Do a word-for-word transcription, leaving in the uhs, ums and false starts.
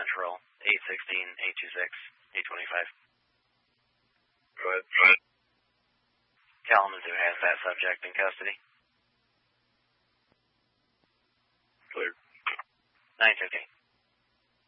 Central, eight sixteen, eight twenty-six, eight twenty-five. Go ahead. Go ahead. Kalamazoo has that subject in custody. Clear. nine fifteen.